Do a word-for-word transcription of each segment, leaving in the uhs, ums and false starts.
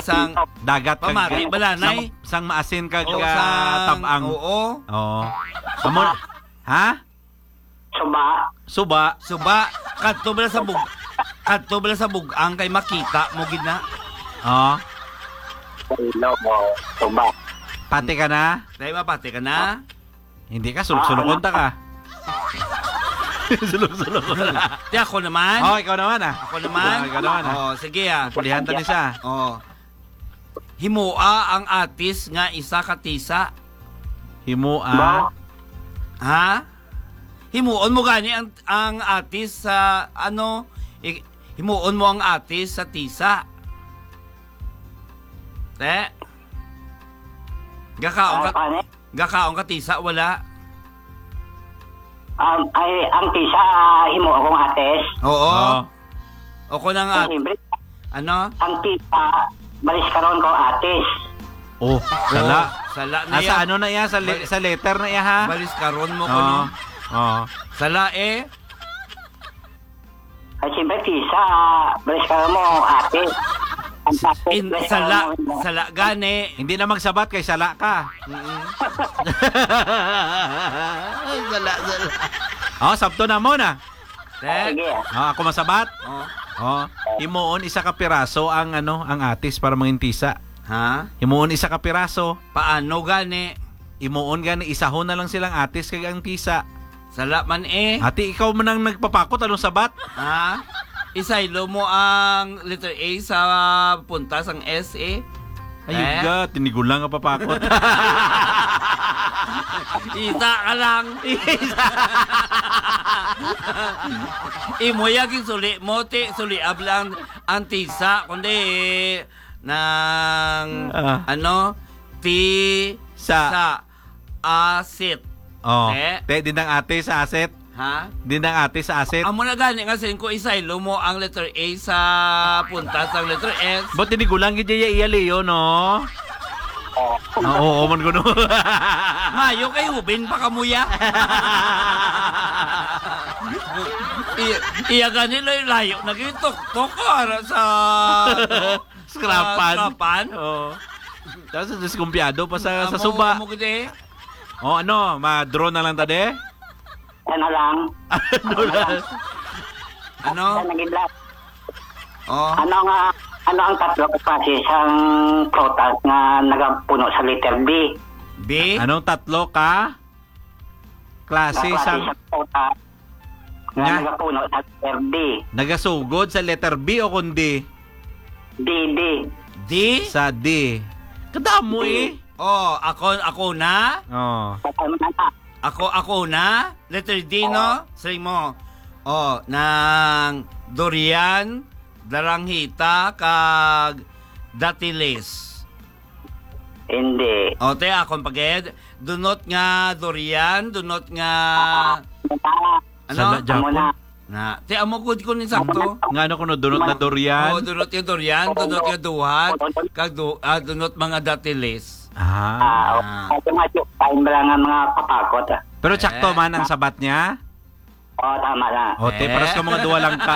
sang dagat kag pamati balanay. sang, sang maasin kag O, ah, sang- tabang. Oo. Oo. Amo, ha? Suba. Suba. Suba, kadto bala sa bug. Kadto bala sa bugang kay makita mo gid na. Oo. Hello mo. Suba. Pati ka na? Dahil mapati ka na. Hindi ka sulok-sulok ta ka. Sulok-sulok na. Di ako naman. Oh, ikaw naman ah. Ako naman. Oh, ikaw naman ah. Oh, sige ah. Pulihan ta ni siya. Oh. Himua ang atis nga isa ka tisa. Himo Ba? ah. Ha? Himuon mo gani ang, ang atis sa ano? I- himuon mo ang atis sa tisa. Te? Gakaon ka, Ano? gakaon ka tisa, wala. Um, ay, ang tisa, ah, himo akong ates. Oo. Oh. O ko nang at, Siyempre, ano? ang tisa, balis karon ko ates. Oh, sala. Oh, sala na Ah, sa yan. ano na iya? Sa, le- sa letter na iya ha? Balis karon mo ko Oo. no. Oo. Sala eh. Ay, siyempre, tisa, ah, balis karon mo ates. Ang ates, In, balis sala, karon mo. sala gani. Hindi na magsabat kay sala ka. Mm-mm. sala, sala. Oh, sabto na mo na. Te? Sige. Oh, ako masabat. Oh. Oh, himuon isa ka piraso ang ano, ang atis para mangintisa. Ha? Himuon isa ka piraso. Paano gani? Imuon gani isahon na lang silang atis kay ang tisa. Sala man eh. Ati ikaw man ang nagpapakot anong sabat? Ha? Isaylo mo ang letter A sa puntas ang S eh. Ayun Eh? ga, tinigulang ka papakot. Isa ka lang. Imo yaging suli mo ti suli ablang ang tisa kundi ng Ah. ano ti Sa- sa asit. Oh, Te? te din ang ate sa asset. Ha? Din ang ate sa asset. Amo na gani nga sin ko isaylo mo ang letter A sa puntas ang letter S. Ba't tinigulang gid iya iya Leo no? Oh. Ah, Oo, man ko no. Mayo kay Hubin pa kamuya. iya, iya gani layo layo nagitok-tok ara sa ano, Scrapan. sa scrapan. Oo. Tapos diskumpiyado pa sa, sa Amo- suba. amo gid eh. Oh, ano, ma-draw na lang tade? Ano lang. Ano? Ano nagidlat. Oh. Ano nga, ano ang tatlo ko kasi isang prutas nga nagapuno sa letter B. B. Anong tatlo ka? Klase Naklase sa siyang prutas nga Nga? nagapuno sa letter B. nagasugod sa letter B o kundi D, D. D. sa D. Kadamo eh. Oh, ako ako na. Oh. Ano na? Ako ako na. Letter D no. Say mo. Oh, nang durian, daranghita kag datiles. Hindi. O, te, akong paged. Dunot nga durian, dunot nga... Sala, Ano? Japon. Amo na. Na, te, amo ko ko ni sakto. Nga ano kuno dunot na O, durian. dunot nga durian, dunot nga duhat, kag du, ah, dunot mga datiles. Ah. Ah, okay. Medyo time lang ang mga papakot. ah. Pero tsakto Eh. man ang sabat niya. Oo, tama na. O te, Eh. paras ka mga duwa lang ka.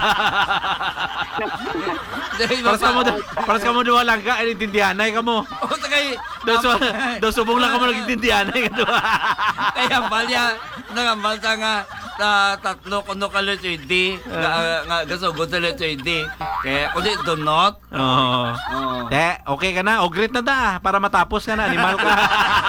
paras ka mo paras ka mo duwa lang ka, ay intindihanay ka mo. O, tagay. Do so do subong lang ka mo nagtindihanay ka duwa. Kaya balya, nangambal ta nga ta, tatlo kuno ka letter D, nga, nga gasugod sa letter D. Kaya kundi dunot. Oo. Oh. Te, okay ka na. O great na da para matapos ka na, animal ka.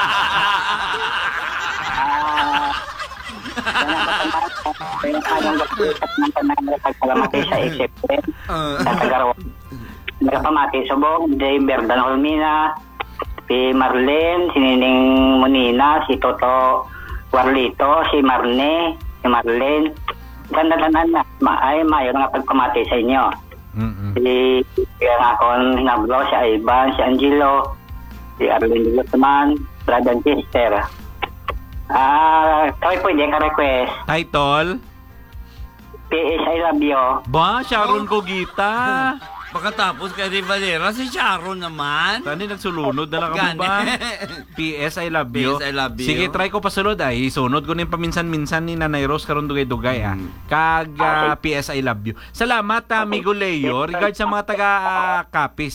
Anong gagawin ng panahon pagpalamati sa isip rin. Sa Tagaraw. Nagapamati subong, Jay Berdan Olmina, si Marlene, si Nining Munina, si Toto Warlito, si Marne, si Marlene. Ganda-ganda na. Ma ay, mayo nga pagpamati sa inyo. Mm. Si kaya nga akong hinablo, si Ivan, si Angelo, si Arlene Guzman, brother and sister. Ah, kami pwede ka-request. Title? P S I love you. Ba, Sharon Cogita. Pagkatapos kay Rivalera, si Sharon naman. Tani nagsulunod na lang kamo Gani. ba? P S I love you. P S I love you. Sige, try ko pasulod ay. Isunod ko nin paminsan-minsan ni Nanay Rose karon dugay-dugay ah. Kag ah, P S I love you. Salamat, amigo Leo. Regards sa mga taga uh, Capiz.